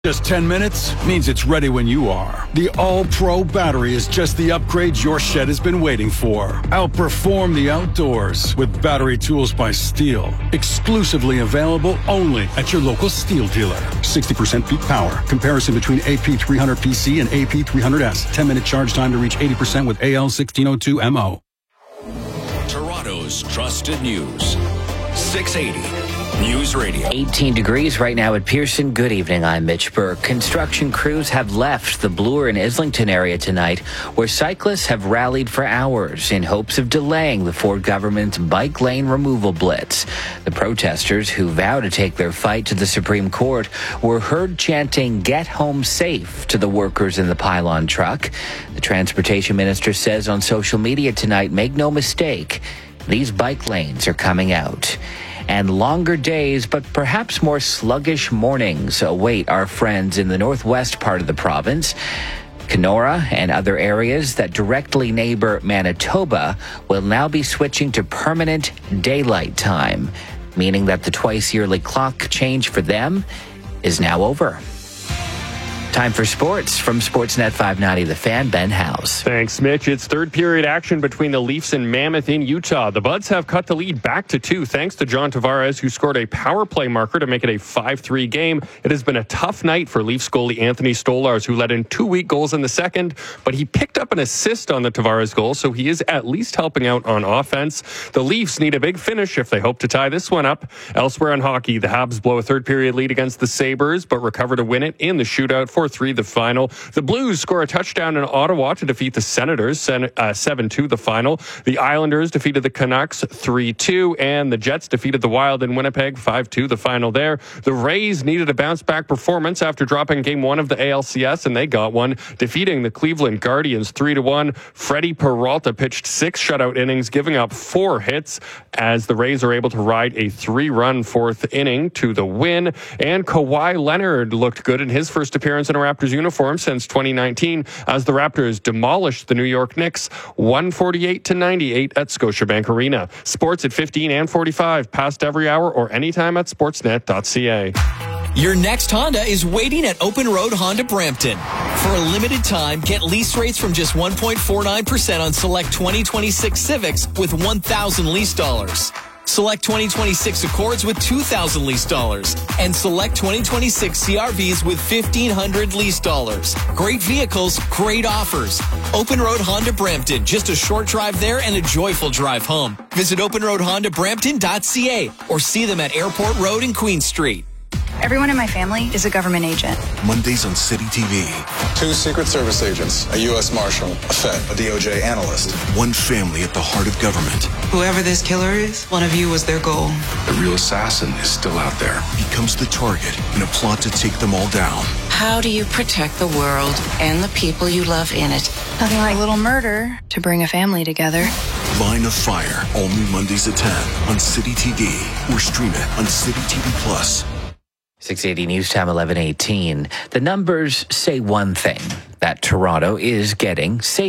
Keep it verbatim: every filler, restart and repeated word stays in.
Just ten minutes means it's ready when you are. The All-Pro battery is just the upgrade your shed has been waiting for. Outperform the outdoors with battery tools by Steel. Exclusively available only at your local Steel dealer. sixty percent peak power. Comparison between A P three hundred P C and A P three hundred S. ten minute charge time to reach eighty percent with A L sixteen oh two M O. Toronto's trusted news. six eighty News Radio. eighteen degrees right now at Pearson. Good evening. I'm Mitch Burke. Construction crews have left the Bloor and Islington area tonight, where cyclists have rallied for hours in hopes of delaying the Ford government's bike lane removal blitz. The protesters, who vow to take their fight to the Supreme Court, were heard chanting "Get home safe" to the workers in the pylon truck. The transportation minister says on social media tonight, make no mistake, these bike lanes are coming out. And longer days, but perhaps more sluggish mornings await our friends in the northwest part of the province. Kenora and other areas that directly neighbor Manitoba will now be switching to permanent daylight time, meaning that the twice-yearly clock change for them is now over. Time for sports from Sportsnet five ninety, The Fan, Ben House. Thanks, Mitch. It's third period action between the Leafs and Mammoth in Utah. The Buds have cut the lead back to two thanks to John Tavares, who scored a power play marker to make it a five three game. It has been a tough night for Leafs goalie Anthony Stolarz, who let in two weak goals in the second, but he picked up an assist on the Tavares goal, so he is at least helping out on offense. The Leafs need a big finish if they hope to tie this one up. Elsewhere in hockey, the Habs blow a third period lead against the Sabres, but recover to win it in the shootout four three the final. The Blues score a touchdown in Ottawa to defeat the Senators seven two the final. The Islanders defeated the Canucks three two, and the Jets defeated the Wild in Winnipeg five two the final there. The Rays needed a bounce-back performance after dropping game one of the A L C S, and they got one, defeating the Cleveland Guardians three to one. Freddie Peralta pitched six shutout innings, giving up four hits, as the Rays are able to ride a three-run fourth inning to the win. And Kawhi Leonard looked good in his first appearance in a Raptors uniform since twenty nineteen, as the Raptors demolished the New York Knicks one forty-eight to ninety-eight at Scotiabank Arena. Sports at fifteen and forty-five, past every hour or anytime at sportsnet dot c a. Your next Honda is waiting at Open Road Honda Brampton. For a limited time, get lease rates from just one point four nine percent on select twenty twenty-six Civics with one thousand lease dollars. Select twenty twenty-six Accords with two thousand lease dollars. And select twenty twenty-six C R Vs with fifteen hundred lease dollars. Great vehicles, great offers. Open Road Honda Brampton. Just a short drive there and a joyful drive home. Visit open road honda brampton dot c a or see them at Airport Road and Queen Street. Everyone in my family is a government agent. Mondays on City T V. Two Secret Service agents, a U S Marshal, a Fed, a D O J analyst. One family at the heart of government. Whoever this killer is, one of you was their goal. The real assassin is still out there. Becomes the target in a plot to take them all down. How do you protect the world and the people you love in it? Nothing like a little murder to bring a family together. Line of Fire, all new Mondays at ten on City T V or stream it on City T V Plus. six eighty News Time, eleven eighteen. The numbers say one thing, that Toronto is getting safer.